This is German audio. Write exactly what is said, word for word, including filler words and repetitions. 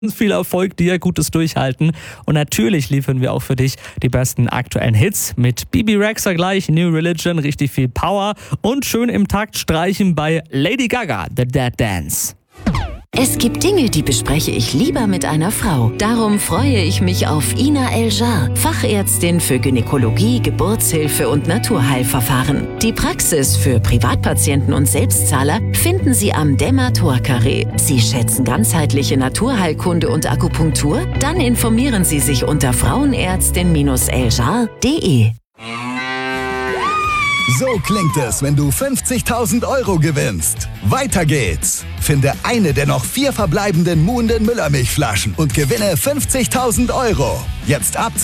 Viel Erfolg dir, gutes Durchhalten und natürlich liefern wir auch für dich die besten aktuellen Hits mit Bibi Rexha gleich, New Religion, richtig viel Power und schön im Takt streichen bei Lady Gaga, The Dead Dance. Es gibt Dinge, die bespreche ich lieber mit einer Frau. Darum freue ich mich auf Ina El-Jar, Fachärztin für Gynäkologie, Geburtshilfe und Naturheilverfahren. Die Praxis für Privatpatienten und Selbstzahler finden Sie am Demator-Carré. Sie schätzen ganzheitliche Naturheilkunde und Akupunktur? Dann informieren Sie sich unter frauenärztin eljar punkt de. So klingt es, wenn du fünfzigtausend Euro gewinnst. Weiter geht's. Finde eine der noch vier verbleibenden Muhnden Müllermilchflaschen und gewinne fünfzigtausend Euro. Jetzt ab